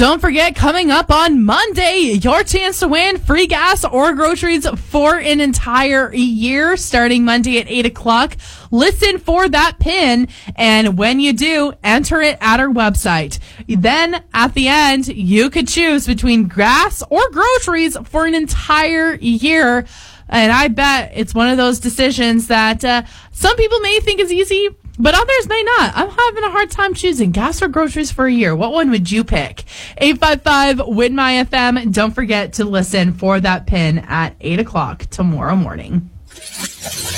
Don't forget, coming up on Monday, your chance to win free gas or groceries for an entire year starting Monday at 8 o'clock. Listen for that pin, and when you do, enter it at our website. Then, at the end, you could choose between gas or groceries for an entire year. And I bet it's one of those decisions that some people may think is easy, but others may not. I'm having a hard time choosing gas or groceries for a year. What one would you pick? 855-WIN-MY-FM. Don't forget to listen for that pin at 8 o'clock tomorrow morning.